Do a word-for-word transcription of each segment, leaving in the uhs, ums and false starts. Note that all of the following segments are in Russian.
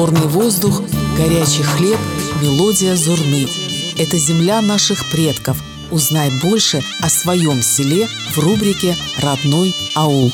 Горный воздух, горячий хлеб, мелодия зурны. Это земля наших предков. Узнай больше о своем селе в рубрике «Родной аул».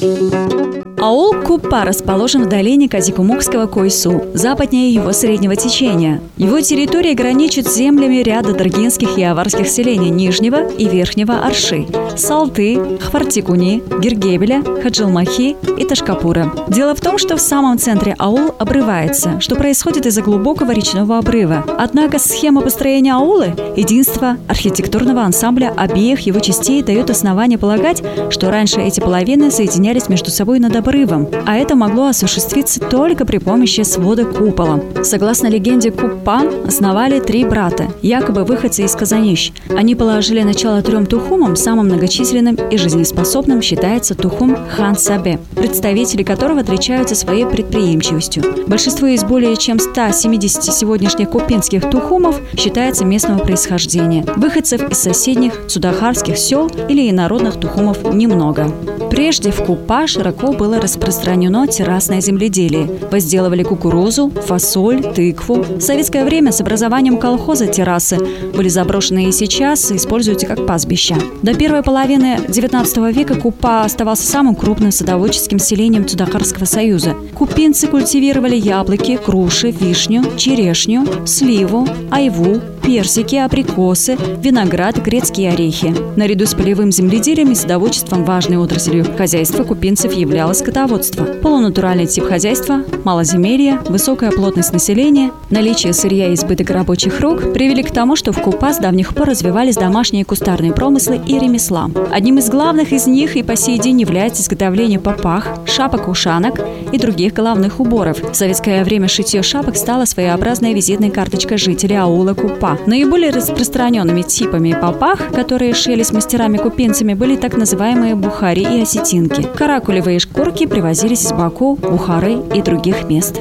Аул Куппа расположен в долине Казикумукского Койсу, западнее его среднего течения. Его территория граничит с землями ряда даргинских и аварских селений Нижнего и Верхнего Арши, Салты, Хвартикуни, Гиргебеля, Хаджилмахи и Ташкапура. Дело в том, что в самом центре аул обрывается, что происходит из-за глубокого речного обрыва. Однако схема построения аула, единство архитектурного ансамбля обеих его частей, дает основание полагать, что раньше эти половины соединялись между собой над обрывом, а это могло осуществиться только при помощи свода купола. Согласно легенде, Куппа основали три брата, якобы выходцы из Казанищ. Они положили начало трем тухумам, самым многочисленным и жизнеспособным считается тухум хан Сабе, представители которого отличаются своей предприимчивостью. Большинство из более чем ста семидесяти сегодняшних купинских тухумов считается местного происхождения. Выходцев из соседних цудахарских сел или инородных тухумов немного. Прежде в Куппа широко было распространено террасное земледелие. Возделывали кукурузу, фасоль, тыкву. В советское время с образованием колхоза террасы были заброшены и сейчас используются как пастбища. До первой половины девятнадцатого века Куппа оставался самым крупным садоводческим селением Цудахарского союза. Купинцы культивировали яблоки, груши, вишню, черешню, сливу, айву, персики, абрикосы, виноград, грецкие орехи. Наряду с полевым земледелием и садоводчеством важной отраслью хозяйства купинцев являлось скотоводство. Полунатуральный тип хозяйства, малоземелье, высокая плотность населения, наличие сырья и избыток рабочих рук привели к тому, что в Куппа с давних пор развивались домашние кустарные промыслы и ремесла. Одним из главных из них и по сей день является изготовление папах, шапок-ушанок и других головных уборов. В советское время шитье шапок стало своеобразной визитной карточкой жителей аула Куппа. Наиболее распространенными типами папах, которые шились мастерами-купинцами, были так называемые бухари и осетинки. Каракулевые шкурки привозились из Баку, Бухары и других мест.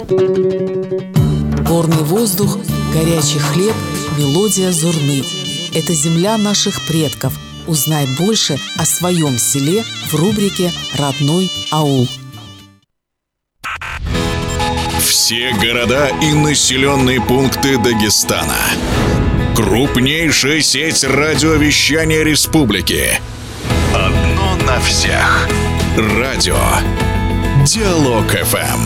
Горный воздух, горячий хлеб, мелодия зурны. Это земля наших предков. Узнай больше о своем селе в рубрике «Родной аул». Все города и населенные пункты Дагестана. Крупнейшая сеть радиовещания республики. Одно на всех. Радио Диалог эф эм.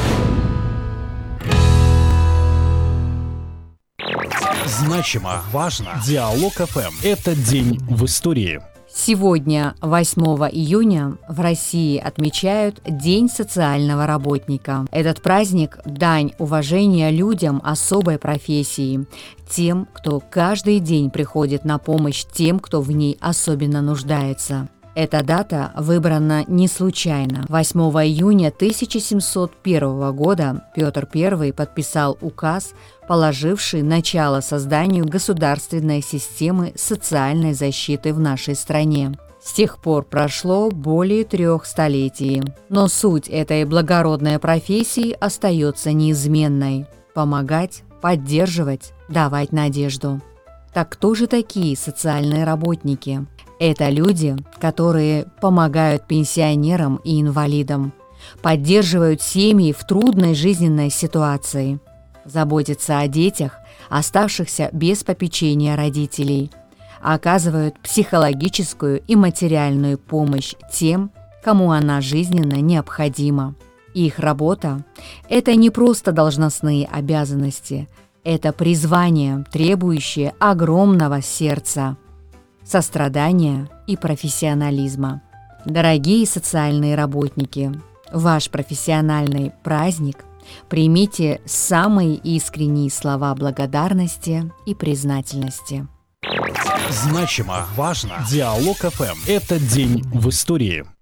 Значимо, важно. Диалог эф эм. Это день в истории. Сегодня, восьмого июня, в России отмечают День социального работника. Этот праздник – дань уважения людям особой профессии, тем, кто каждый день приходит на помощь тем, кто в ней особенно нуждается. Эта дата выбрана не случайно. восьмого июня тысяча семьсот первого года Петр Первый подписал указ, положивший начало созданию государственной системы социальной защиты в нашей стране. С тех пор прошло более трех столетий. Но суть этой благородной профессии остается неизменной – помогать, поддерживать, давать надежду. Так кто же такие социальные работники? Это люди, которые помогают пенсионерам и инвалидам, поддерживают семьи в трудной жизненной ситуации, заботятся о детях, оставшихся без попечения родителей, оказывают психологическую и материальную помощь тем, кому она жизненно необходима. Их работа – это не просто должностные обязанности, это призвание, требующее огромного сердца, сострадания и профессионализма. Дорогие социальные работники, ваш профессиональный праздник примите самые искренние слова благодарности и признательности. Значимо, важно. Диалог эф эм. Это день в истории.